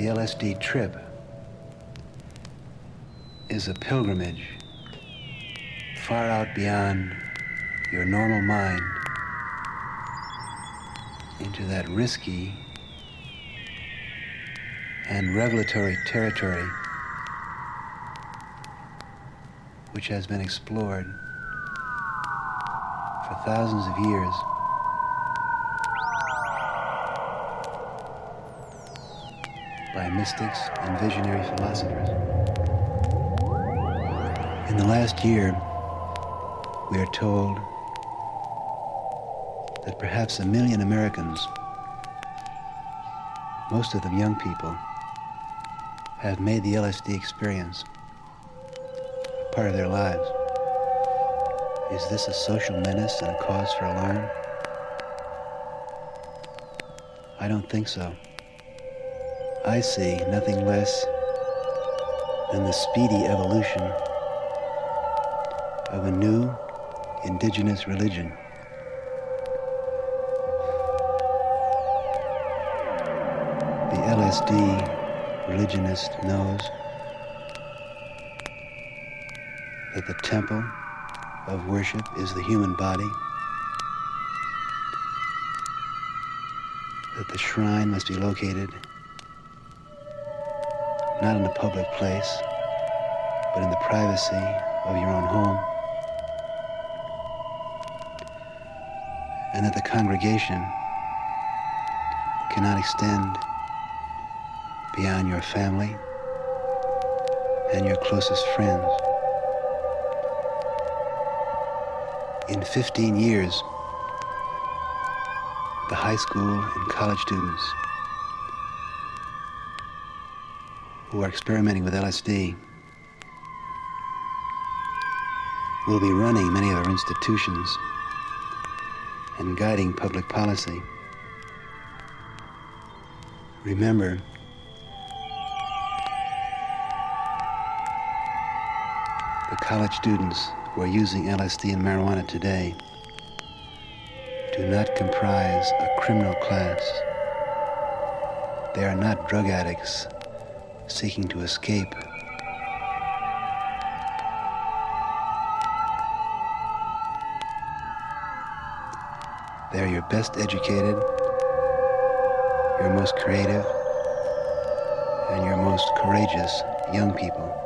The LSD trip is a pilgrimage far out beyond your normal mind into that risky and revelatory territory which has been explored for thousands of years by mystics and visionary philosophers. In the last year, we are told that perhaps 1 million Americans, most of them young people, have made the LSD experience a part of their lives. Is this a social menace and a cause for alarm? I don't think so. I see nothing less than the speedy evolution of a new indigenous religion. The LSD religionist knows that the temple of worship is the human body, that the shrine must be located not in a public place, but in the privacy of your own home, and that the congregation cannot extend beyond your family and your closest friends. In 15 years, the high school and college students who are experimenting with LSD will be running many of our institutions and guiding public policy. Remember, the college students who are using LSD and marijuana today do not comprise a criminal class. They are not drug addicts seeking to escape. They are your best educated, your most creative, and your most courageous young people.